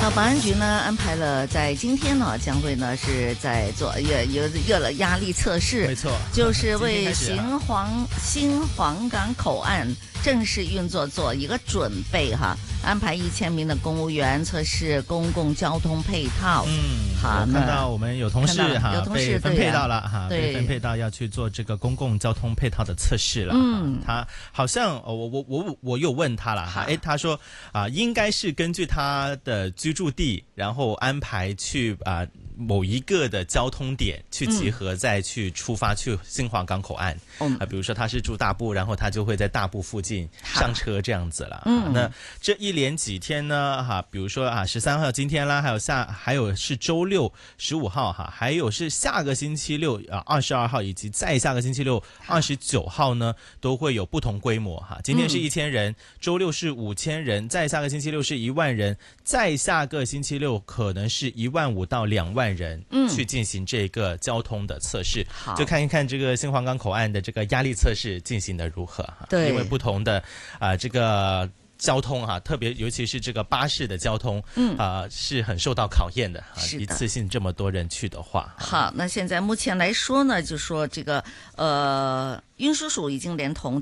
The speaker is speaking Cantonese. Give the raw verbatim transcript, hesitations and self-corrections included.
那保安局呢安排了在今天呢将会呢是在做热热热了压力测试， 没错， 就是为新黄新黄港口岸正式运作做一个准备哈，安排一千名的公务员测试公共交通配套。 嗯， 好， 看到我们有同事哈有同事被分配到了哈， 对， 被分配到要去做这个公共交通配套的测试了。嗯，他好像我我我我有问他了哈，哎，他说啊、呃，应该是根据他的居住地，然后安排去啊。呃某一个的交通点去集合，再去出发去新黄港口岸。嗯，啊，比如说他是住大埔，然后他就会在大埔附近上车这样子了。嗯，那这一连几天呢，哈，比如说啊，十三号今天啦，还有下，还有是周六十五号哈，还有是下个星期六啊二十二号，以及再下个星期六二十九号呢，都会有不同规模哈。今天是一千人，周六是五千人，再下个星期六是一万人，再下个星期六可能是一万五到两万人去进行这个交通的测试，嗯、就看一看这个新黄港口岸的这个压力测试进行的如何。对，因为不同的啊、呃、这个交通哈、啊，特别尤其是这个巴士的交通，嗯啊、呃、是很受到考验的。是的，一次性这么多人去的话。 好，那现在目前来说呢，就说这个呃运输署已经连同